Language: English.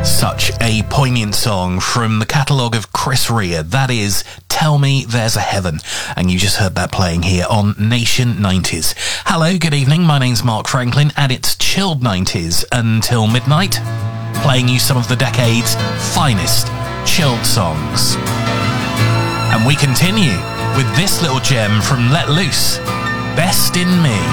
Such a poignant song from the catalogue of Chris Rea. That is Tell Me There's a Heaven. And you just heard that playing here on Nation 90s. Hello, good evening. My name's Mark Franklin and it's chilled 90s until midnight. Playing you some of the decade's finest chilled songs. And we continue with this little gem from Let Loose, Best in Me.